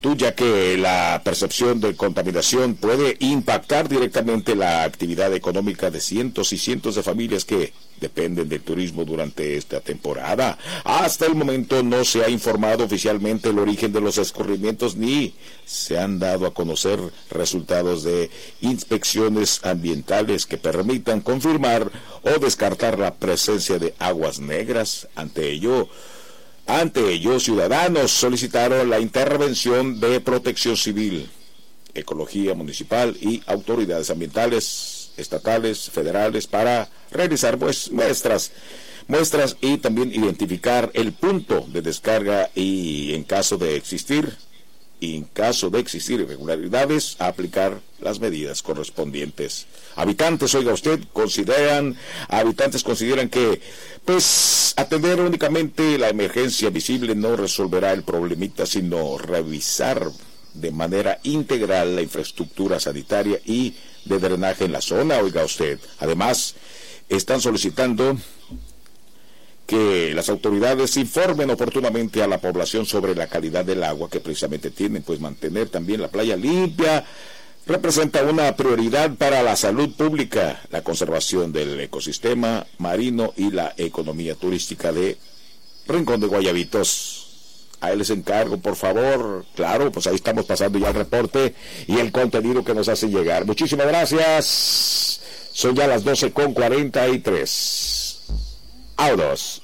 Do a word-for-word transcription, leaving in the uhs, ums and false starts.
ya que la percepción de contaminación puede impactar directamente la actividad económica de cientos y cientos de familias que dependen del turismo durante esta temporada. Hasta el momento no se ha informado oficialmente el origen de los escurrimientos ni se han dado a conocer resultados de inspecciones ambientales que permitan confirmar o descartar la presencia de aguas negras. Ante ello, Ante ello, ciudadanos solicitaron la intervención de Protección Civil, Ecología Municipal y autoridades ambientales, estatales, federales, para realizar pues muestras, muestras y también identificar el punto de descarga y en caso de existir, y en caso de existir irregularidades, a aplicar las medidas correspondientes. Habitantes, oiga usted, consideran, habitantes consideran que, pues, atender únicamente la emergencia visible no resolverá el problemita, sino revisar de manera integral la infraestructura sanitaria y de drenaje en la zona, oiga usted. Además, están solicitando que las autoridades informen oportunamente a la población sobre la calidad del agua que precisamente tienen, pues mantener también la playa limpia representa una prioridad para la salud pública, la conservación del ecosistema marino y la economía turística de Rincón de Guayabitos. A él les encargo, por favor. Claro, pues ahí estamos pasando ya el reporte y el contenido que nos hace llegar. Muchísimas gracias. Son ya las doce con cuarenta y tres. Audos.